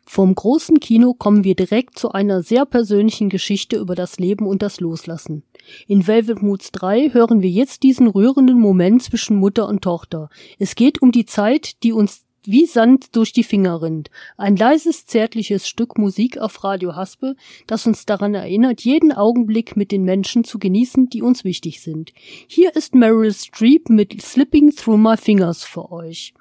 Vom großen Kino kommen wir direkt zu einer sehr persönlichen Geschichte über das Leben und das Loslassen. In Velvet Moods 3 hören wir jetzt diesen rührenden Moment zwischen Mutter und Tochter. Es geht um die Zeit, die uns wie Sand durch die Finger rinnt. Ein leises, zärtliches Stück Musik auf Radio Haspe, das uns daran erinnert, jeden Augenblick mit den Menschen zu genießen, die uns wichtig sind. Hier ist Meryl Streep mit Slipping Through My Fingers für euch.